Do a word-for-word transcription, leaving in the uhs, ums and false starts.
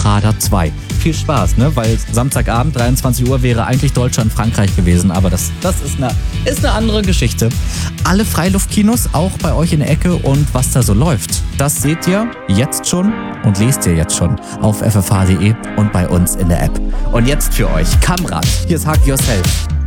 Harder zwei. Viel Spaß, ne? Weil Samstagabend, dreiundzwanzig Uhr, wäre eigentlich Deutschland-Frankreich gewesen, aber das, das ist eine, ist eine andere Geschichte. Alle Freiluftkinos, auch bei euch in der Ecke und was da so läuft, das seht ihr jetzt schon und lest ihr jetzt schon auf f f h punkt d e und bei uns in der App. Und jetzt für euch, Kamrat, hier ist Hug Yourself.